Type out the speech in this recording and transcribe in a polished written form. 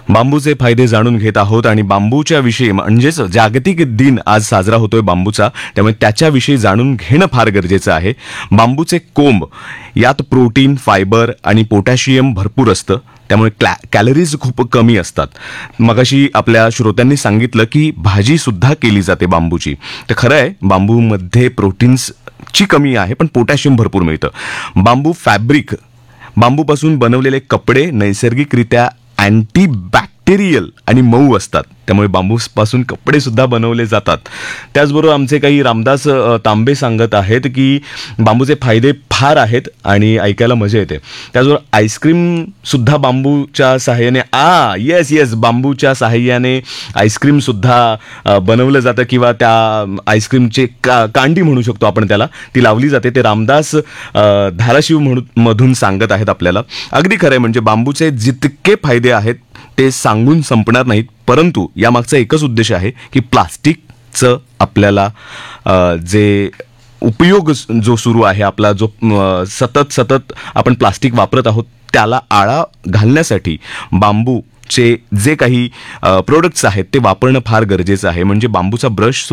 बांबूचे फायदे जाणून घेत आहोत आणि बांबूच्या विषयी म्हणजेच जागतिक दिन आज साजरा होतोय बांबूचा, त्यामुळे त्याच्याविषयी जाणून घेणं फार गरजेचं आहे. बांबूचे कोंब यात प्रोटीन, फायबर आणि पोटॅशियम भरपूर असतं, त्यामुळे कॅलरीज खूप कमी असतात. मगाशी आपल्या श्रोत्यांनी सांगितलं की भाजी सुद्धा केली जाते बांबूची, तर खरं आहे बांबूमध्ये प्रोटीन्सची कमी आहे पण पोटॅशियम भरपूर मिळतं. बांबू फॅब्रिक, बांबूपासून बनवलेले कपडे नैसर्गिकरित्या अँटीबॅक्टेरियल आणि मऊ असतात, त्यामुळे बांबूपासून कपडे सुद्धा बनवले जातात. त्याचबरोबर आमचे काही रामदास तांबे सांगत आहेत की बांबूचे फायदे फार आहेत आणि ऐकायला मजा येते. त्याचबरोबर आईस्क्रीम सुद्धा बांबूच्या सहाय्याने येस बांबूच्या सहाय्याने आईस्क्रीम सुद्धा बनवलं जातं किंवा त्या आईस्क्रीमचे कांडी म्हणू शकतो आपण त्याला, ती लावली जाते. ते रामदास धाराशिव मधून सांगत आहेत आपल्याला. अगदी खरं आहे, म्हणजे बांबूचे जितके फायदे आहेत ते सांगून संपणार नाहीत, परंतु यामागचा एकच उद्देश आहे की प्लास्टिकचं आपल्याला जे उपयोग जो सुरू आहे आपला, जो सतत आपण प्लास्टिक वापरत आहोत, त्याला आळा घालण्यासाठी बांबूचे जे काही प्रोडक्ट्स आहेत ते वापरणं फार गरजेचं आहे. म्हणजे बांबूचा ब्रश